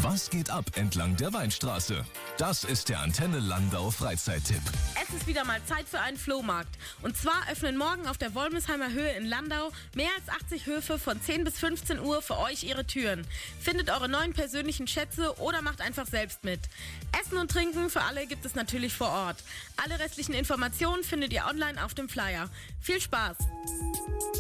Was geht ab entlang der Weinstraße? Das ist der Antenne Landau Freizeittipp. Es ist wieder mal Zeit für einen Flohmarkt. Und zwar öffnen morgen auf der Wollmesheimer Höhe in Landau mehr als 80 Höfe von 10 bis 15 Uhr für euch ihre Türen. Findet eure neuen persönlichen Schätze oder macht einfach selbst mit. Essen und Trinken für alle gibt es natürlich vor Ort. Alle restlichen Informationen findet ihr online auf dem Flyer. Viel Spaß!